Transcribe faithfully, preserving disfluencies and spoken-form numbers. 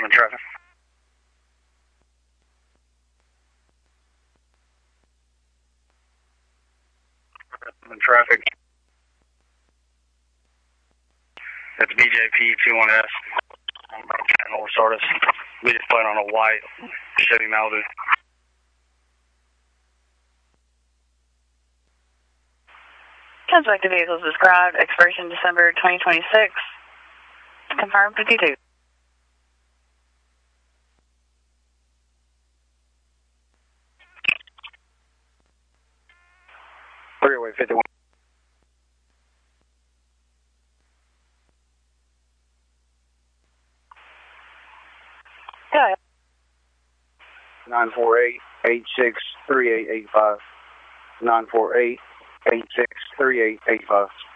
seven traffic. seven traffic. That's B J P two one S. North Sardis. We just playing on a white Chevy Malibu. Contact the vehicles described, expiration December twenty twenty-six. Confirmed fifty-two. Freeway fifty-one. Yeah. nine four eight, eight six three eight eight five. nine four eight, eight six three eight eight five.